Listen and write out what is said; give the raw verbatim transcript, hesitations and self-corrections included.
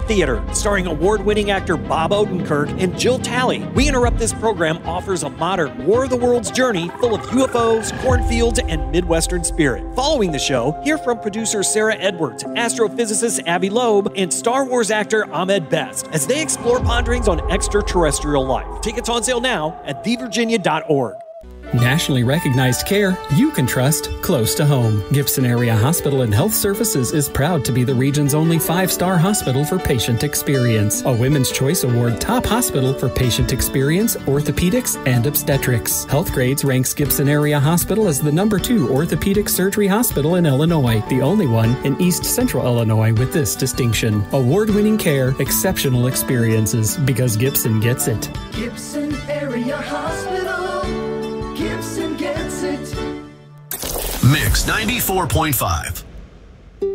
Theater, starring award-winning actor Bob Odenkirk and Jill Talley. We Interrupt This Program offers a modern War of the Worlds journey full of U F Os, cornfields, and Midwestern spirit. Following the show, hear from producer Sarah Edwards, astrophysicist Avi Loeb, and Star Wars actor Ahmed Best as they explore ponderings on extraterrestrial life. Tickets on sale now at the virginia dot org. Nationally recognized care you can trust close to home. Gibson Area Hospital and Health Services is proud to be the region's only five-star hospital for patient experience. A Women's Choice Award top hospital for patient experience, orthopedics, and obstetrics. Healthgrades ranks Gibson Area Hospital as the number two orthopedic surgery hospital in Illinois, the only one in East Central Illinois with this distinction. Award-winning care, exceptional experiences, because Gibson gets it. Gibson Area Hospital. Gibson gets it. Mix ninety-four point five.